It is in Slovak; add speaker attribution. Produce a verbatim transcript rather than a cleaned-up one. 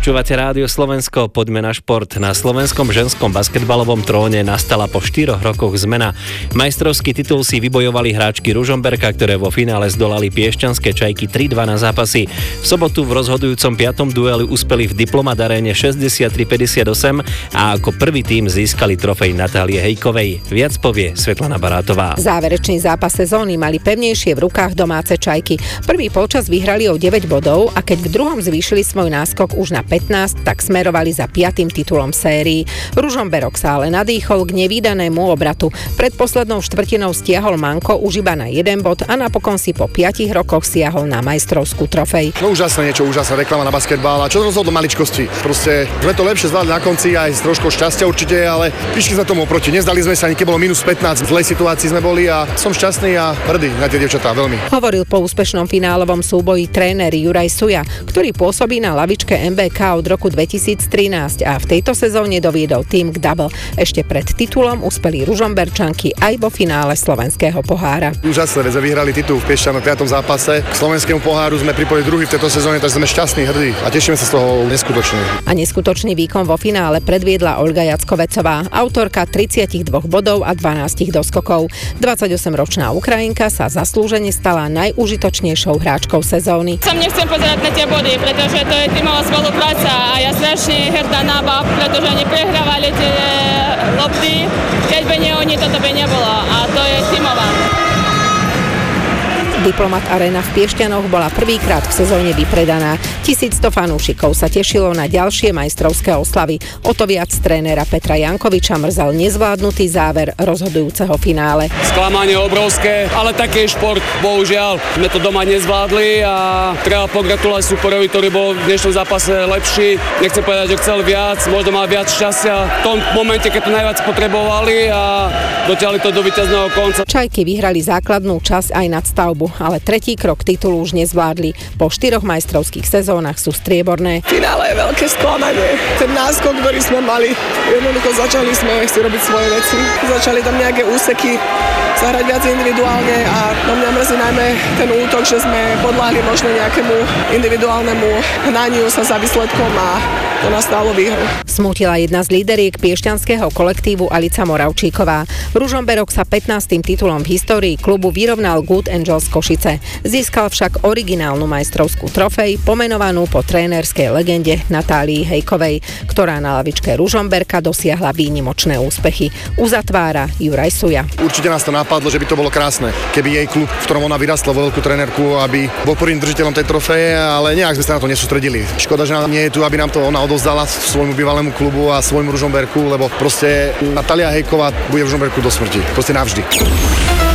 Speaker 1: Počúvate Rádio Slovensko, poďme na šport. Na slovenskom ženskom basketbalovom tróne nastala po štyroch rokoch zmena. Majstrovský titul si vybojovali hráčky Ružomberka, ktoré vo finále zdolali piešťanské Čajky tri dva na zápasy. V sobotu v rozhodujúcom piatom dueli uspeli v Diplomat aréne šesťdesiattri päťdesiatosem a ako prvý tím získali trofej Natálie Hejkovej. Viac povie Svetlana Barátová.
Speaker 2: Záverečný zápas sezóny mali pevnejšie v rukách domáce Čajky. Prvý polčas vyhrali o deväť bodov a keď v druhom zvýšili svoj náskok už na pätnásť, tak smerovali za piatym titulom v sérii. Ružomberok sa ale nadýchol k nevídanému obratu. Pred poslednou štvrtinou stiahol manko už iba na jeden bod a napokon si po piatich rokoch siahol na majstrovskú trofej.
Speaker 3: No úžasné niečo, úžasná reklama na basketbal a čo rozhodlo maličkosti. Proste sme to lepšie zvládli na konci aj s troškou šťastia určite, ale prišli sme tomu oproti. Nezdali sme sa, ani keď bolo minus pätnásť, v zlej situácii sme boli a som šťastný a hrdý na tie dievčatá veľmi.
Speaker 2: Hovoril po úspešnom finálovom súboji tréner Juraj Suja, ktorý pôsobí na lavičke em bé ká od roku dvetisíctrinásť a v tejto sezóne doviedol tým k double. Ešte pred titulom uspeli Ružomberčanky aj vo finále slovenského pohára.
Speaker 3: Úžasné, veď sme vyhrali titul v Piešťanoch v piatom zápase. K slovenskému poháru sme pripojili druhý v tejto sezóne, takže sme šťastní, hrdí a tešíme sa z toho neskutočne.
Speaker 2: A neskutočný výkon vo finále predviedla Olga Jackovecová, autorka tridsaťdva bodov a dvanásť doskokov. dvadsaťosemročná Ukrajinka sa zaslúžene stala najúžitočnejšou hráčkou sezóny.
Speaker 4: Som nechcem pozerať na tie body, pretože to je tímová spolupráca a ja strašne hrdá na bab, pretože oni prehrávali tie lopty, keď by nie oni, toto by nebolo a to je tímová.
Speaker 2: Diplomat aréna v Piešťanoch bola prvýkrát v sezóne vypredaná. Tisícsto fanúšikov sa tešilo na ďalšie majstrovské oslavy. O to viac trénera Petra Jankoviča mrzal nezvládnutý záver rozhodujúceho finále.
Speaker 5: Sklamanie obrovské, ale taký je šport. Bohužiaľ, sme to doma nezvládli a treba pogratulovať súperovi, ktorý bol v dnešnom zápase lepší. Nechcem povedať, že chcel viac, možno mal viac šťastia v tom momente, keď to najviac potrebovali a dotiahli to do víťazného konca.
Speaker 2: Čajky vyhrali základnú časť aj nadstavbu, ale tretí krok titulu už nezvládli. Po štyroch majstrovských sezónach sú strieborné.
Speaker 6: Finále je veľké sklamanie. Ten náskok, ktorý sme mali, jednoducho začali sme si robiť svoje veci. Začali tam nejaké úseky zahrať viac individuálne a na mňa mrzí najmä ten útok, že sme podľahli možno nejakému individuálnemu hnaniu sa za výsledkom a to nás stálo výhru.
Speaker 2: Smútila jedna z líderiek piešťanského kolektívu Alica Moravčíková. Ružomberok sa pätnástym titulom v histórii klubu vyrovnal Good Angels Košice. Získal však originálnu majstrovskú trofej, pomenovanú po trénerskej legende Natálii Hejkovej, ktorá na lavičke Ružomberka dosiahla výnimočné úspechy. Uzatvára Juraj Suja.
Speaker 3: Určite nás to napadlo, že by to bolo krásne, keby jej klub, v ktorom ona vyrastla, vo veľkú trénerku, aby bol prvým držiteľom tej trofeje, ale nejak sme sa na to nesústredili. Škoda, že nie je tu, aby nám to ona odovzdala svojmu bývalému klubu a svojmu Ružomberku, lebo proste Natália Hejková bude v Ružomberku do smrti. Proste navždy.